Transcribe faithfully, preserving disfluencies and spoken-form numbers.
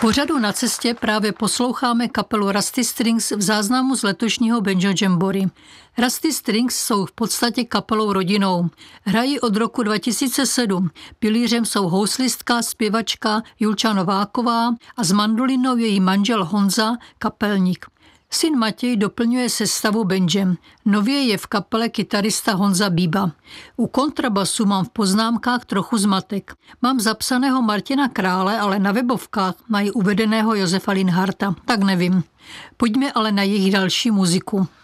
pořadu Na cestě právě posloucháme kapelu Rusty Strings v záznamu z letošního Banjo Jamboree. Rusty Strings jsou v podstatě kapelou rodinou. Hrají od roku dva tisíce sedm. Pilířem jsou houslistka, zpěvačka Julča Nováková a s mandolinou její manžel Honza, kapelník. Syn Matěj doplňuje sestavu bandem. Nově je v kapele kytarista Honza Bíba. U kontrabasu mám v poznámkách trochu zmatek. Mám zapsaného Martina Krále, ale na webovkách mají uvedeného Josefa Linharta. Tak nevím. Pojďme ale na jejich další muziku.